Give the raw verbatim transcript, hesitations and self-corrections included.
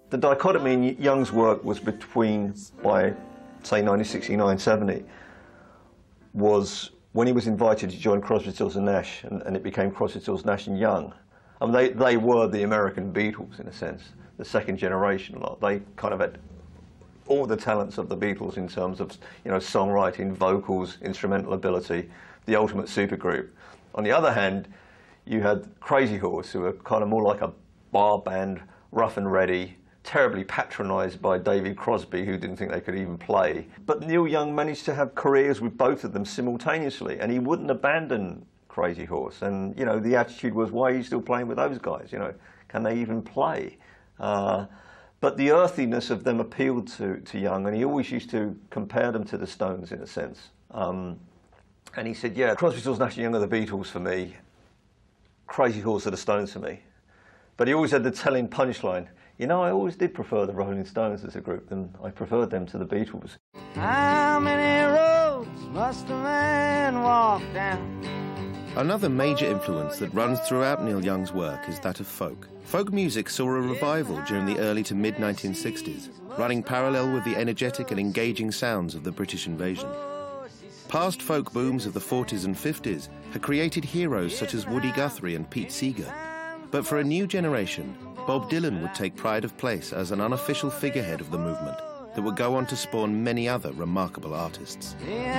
The dichotomy in Young's work was between, by say nineteen sixty-nine seventy, was when he was invited to join Crosby, Stills and Nash, and, and it became Crosby, Stills, Nash and Young. I mean, they, they were the American Beatles, in a sense, the second generation lot. They kind of had all the talents of the Beatles in terms of, you know, songwriting, vocals, instrumental ability, the ultimate supergroup. On the other hand, you had Crazy Horse, who were kind of more like a bar band, rough and ready, terribly patronised by David Crosby, who didn't think they could even play. But Neil Young managed to have careers with both of them simultaneously, and he wouldn't abandon Crazy Horse. And, you know, the attitude was, why are you still playing with those guys? You know, can they even play? Uh, but the earthiness of them appealed to, to Young, and he always used to compare them to the Stones, in a sense. Um, and he said, yeah, Crosby, Stills, Nash and Young are the Beatles for me. Crazy Horse are the Stones for me. But he always had the telling punchline, you know, I always did prefer the Rolling Stones as a group, and I preferred them to the Beatles. How many roads must a man walk down? Another major influence that runs throughout Neil Young's work is that of folk. Folk music saw a revival during the early to mid nineteen sixties, running parallel with the energetic and engaging sounds of the British invasion. Past folk booms of the forties and fifties had created heroes such as Woody Guthrie and Pete Seeger. But for a new generation, Bob Dylan would take pride of place as an unofficial figurehead of the movement that would go on to spawn many other remarkable artists.